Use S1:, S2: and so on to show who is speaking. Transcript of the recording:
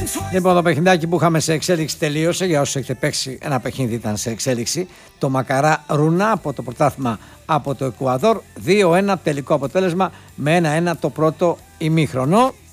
S1: Λοιπόν, το παιχνιδάκι που είχαμε σε εξέλιξη τελείωσε. Για όσους έχετε παίξει, ένα παιχνίδι ήταν σε εξέλιξη. Το Μακαρά Ρούνα από το πρωτάθλημα από το Εκουαδόρ. 2-1 τελικό αποτέλεσμα με 1-1 το πρώτο ημίχρονο.